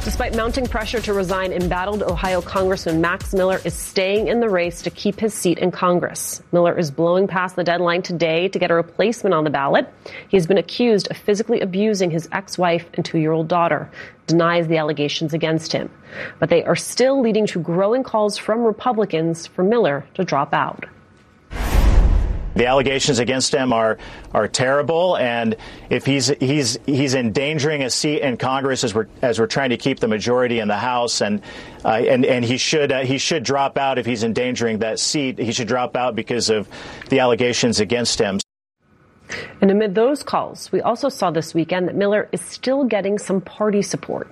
Despite mounting pressure to resign, embattled Ohio Congressman Max Miller is staying in the race to keep his seat in Congress. Miller is blowing past the deadline today to get a replacement on the ballot. He has been accused of physically abusing his ex-wife and 2-year-old daughter, denies the allegations against him. But they are still leading to growing calls from Republicans for Miller to drop out. The allegations against him are terrible, and if he's endangering a seat in Congress as we're trying to keep the majority in the House, and he should drop out if he's endangering that seat. He should drop out because of the allegations against him. And amid those calls, we also saw this weekend that Miller is still getting some party support.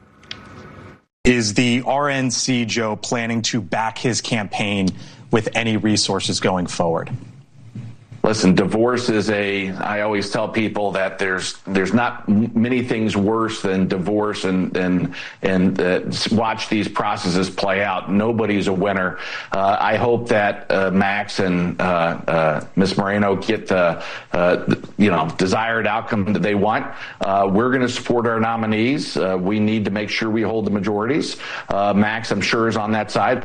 Is the RNC, Joe, planning to back his campaign with any resources going forward? Listen, divorce I always tell people that there's not many things worse than divorce and watch these processes play out. Nobody's a winner. I hope that Max and Ms. Moreno get the desired outcome that they want. We're going to support our nominees. We need to make sure we hold the majorities. Max, I'm sure, is on that side.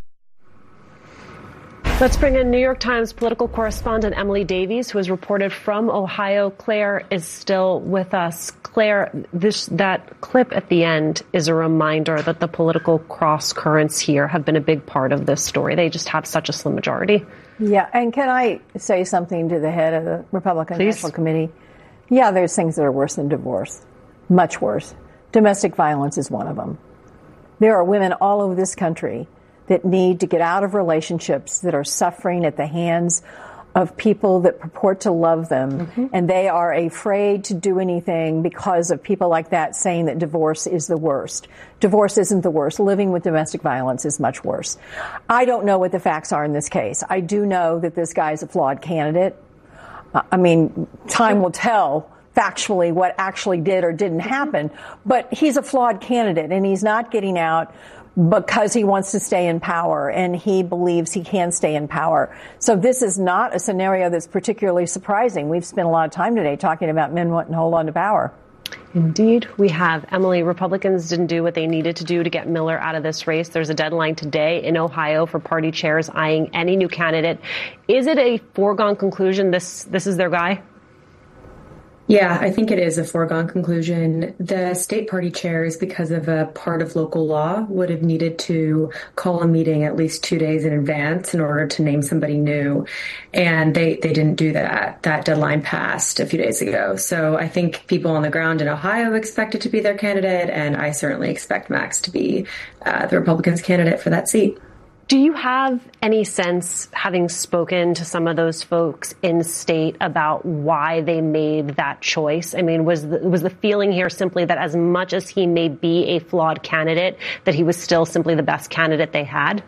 Let's bring in New York Times political correspondent Emily Davies, who has reported from Ohio. Claire is still with us. Claire, that clip at the end is a reminder that the political cross currents here have been a big part of this story. They just have such a slim majority. Yeah, and can I say something to the head of the Republican National Committee? Yeah, there's things that are worse than divorce, much worse. Domestic violence is one of them. There are women all over this country that need to get out of relationships that are suffering at the hands of people that purport to love them. And they are afraid to do anything because of people like that saying that divorce is the worst. Divorce isn't the worst. Living with domestic violence is much worse. I don't know what the facts are in this case. I do know that this guy is a flawed candidate. Time will tell factually what actually did or didn't happen, but he's a flawed candidate and he's not getting out because he wants to stay in power and he believes he can stay in power. So this is not a scenario that's particularly surprising. We've spent a lot of time today talking about men wanting to hold on to power. Indeed, we have. Emily, Republicans didn't do what they needed to do to get Miller out of this race. There's a deadline today in Ohio for party chairs eyeing any new candidate. Is it a foregone conclusion this is their guy? Yeah, I think it is a foregone conclusion. The state party chairs, because of a part of local law, would have needed to call a meeting at least 2 days in advance in order to name somebody new. And they didn't do that. That deadline passed a few days ago. So I think people on the ground in Ohio expect it to be their candidate, and I certainly expect Max to be the Republicans' candidate for that seat. Do you have any sense, having spoken to some of those folks in state, about why they made that choice? I mean, was the feeling here simply that as much as he may be a flawed candidate, that he was still simply the best candidate they had?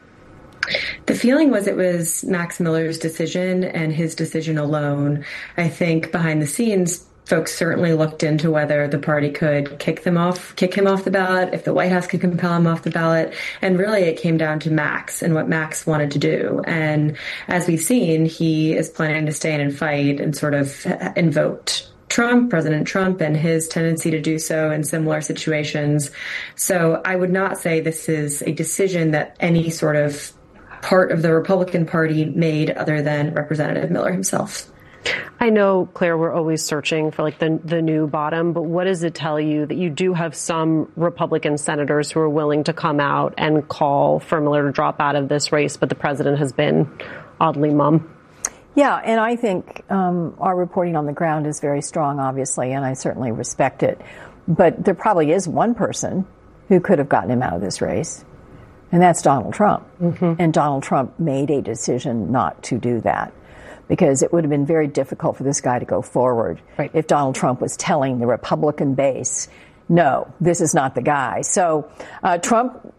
The feeling was it was Max Miller's decision and his decision alone. I think behind the scenes, folks certainly looked into whether the party could kick him off the ballot, if the White House could compel him off the ballot. And really it came down to Max and what Max wanted to do. And as we've seen, he is planning to stay in and fight and sort of invoked President Trump, and his tendency to do so in similar situations. So I would not say this is a decision that any sort of part of the Republican Party made other than Representative Miller himself. I know, Claire, we're always searching for the new bottom, but what does it tell you that you do have some Republican senators who are willing to come out and call for Miller to drop out of this race, but the president has been oddly mum? Yeah, and I think our reporting on the ground is very strong, obviously, and I certainly respect it. But there probably is one person who could have gotten him out of this race, and that's Donald Trump. And Donald Trump made a decision not to do that, because it would have been very difficult for this guy to go forward if Donald Trump was telling the Republican base, no, this is not the guy. So Trump,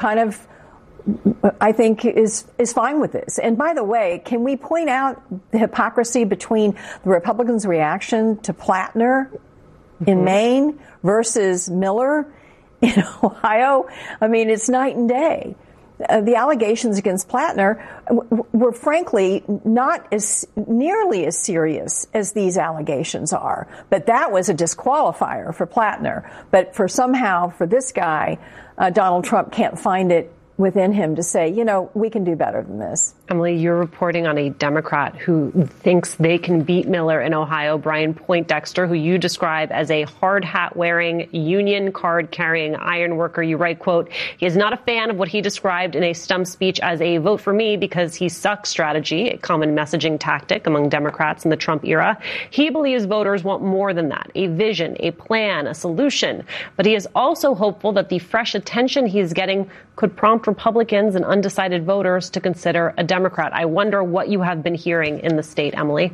I think is fine with this. And by the way, can we point out the hypocrisy between the Republicans' reaction to Plattner in Maine versus Miller in Ohio? I mean, it's night and day. the allegations against Plattner were frankly not nearly as serious as these allegations are. But that was a disqualifier for Plattner. But for this guy, Donald Trump can't find it within him to say, we can do better than this. Emily, you're reporting on a Democrat who thinks they can beat Miller in Ohio, Brian Poindexter, who you describe as a hard hat wearing, union card carrying iron worker. You write, quote, he is not a fan of what he described in a stump speech as a vote for me because he sucks strategy, a common messaging tactic among Democrats in the Trump era. He believes voters want more than that, a vision, a plan, a solution. But he is also hopeful that the fresh attention he is getting could prompt Republicans and undecided voters to consider a Democrat. I wonder what you have been hearing in the state, Emily.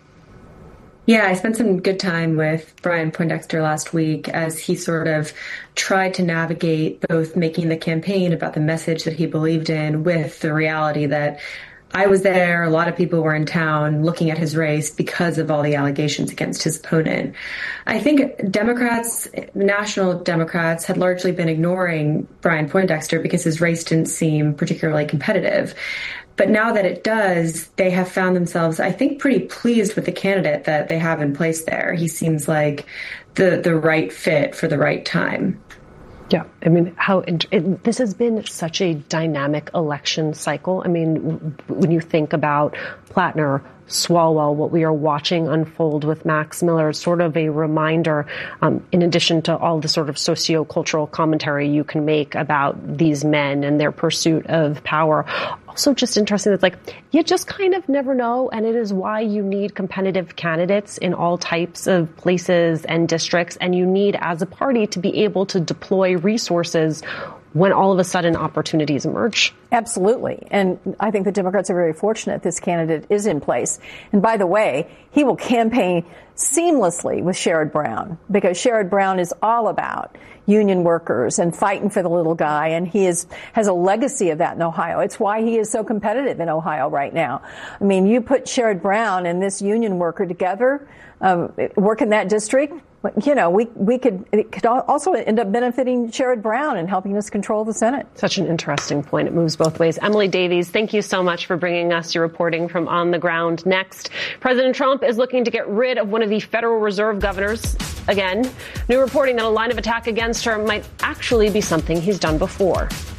Yeah, I spent some good time with Brian Poindexter last week as he sort of tried to navigate both making the campaign about the message that he believed in with the reality that I was there. A lot of people were in town looking at his race because of all the allegations against his opponent. I think Democrats, national Democrats, had largely been ignoring Brian Poindexter because his race didn't seem particularly competitive. But now that it does, they have found themselves, I think, pretty pleased with the candidate that they have in place there. He seems like the right fit for the right time. Yeah, I mean, this has been such a dynamic election cycle. I mean, when you think about Plattner, Swalwell, what we are watching unfold with Max Miller is sort of a reminder, in addition to all the sort of sociocultural commentary you can make about these men and their pursuit of power. Also just interesting that's like, you just kind of never know. And it is why you need competitive candidates in all types of places and districts. And you need, as a party, to be able to deploy resources when all of a sudden opportunities emerge. Absolutely. And I think the Democrats are very fortunate this candidate is in place. And by the way, he will campaign seamlessly with Sherrod Brown because Sherrod Brown is all about union workers and fighting for the little guy. And he has a legacy of that in Ohio. It's why he is so competitive in Ohio right now. I mean, you put Sherrod Brown and this union worker together, work in that district. It could also end up benefiting Sherrod Brown and helping us control the Senate. Such an interesting point. It moves both ways. Emily Davies, thank you so much for bringing us your reporting from on the ground. Next, President Trump is looking to get rid of one of the Federal Reserve governors again. New reporting that a line of attack against her might actually be something he's done before.